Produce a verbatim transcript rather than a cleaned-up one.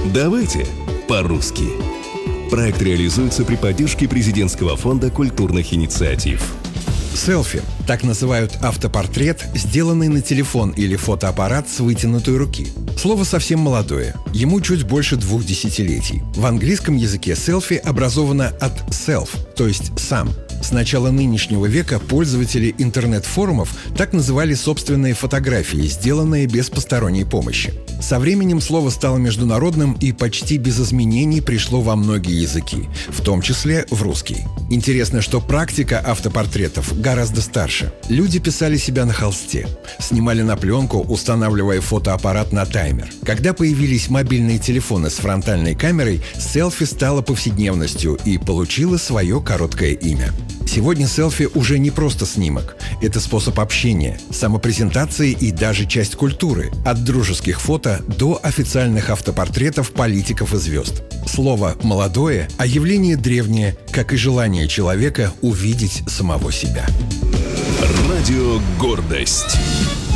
Давайте по-русски. Проект реализуется при поддержке президентского фонда культурных инициатив. Селфи – так называют автопортрет, сделанный на телефон или фотоаппарат с вытянутой руки. Слово совсем молодое, ему чуть больше двух десятилетий. В английском языке селфи образовано от self, то есть сам. С начала нынешнего века пользователи интернет-форумов так называли собственные фотографии, сделанные без посторонней помощи. Со временем слово стало международным и почти без изменений пришло во многие языки, в том числе в русский. Интересно, что практика автопортретов гораздо старше. Люди писали себя на холсте, снимали на пленку, устанавливая фотоаппарат на таймер. Когда появились мобильные телефоны с фронтальной камерой, селфи стало повседневностью и получило свое короткое имя. Сегодня селфи уже не просто снимок. Это способ общения, самопрезентации и даже часть культуры. От дружеских фото до официальных автопортретов политиков и звезд. Слово «молодое», а явление древнее, как и желание человека увидеть самого себя. Радио «Гордость».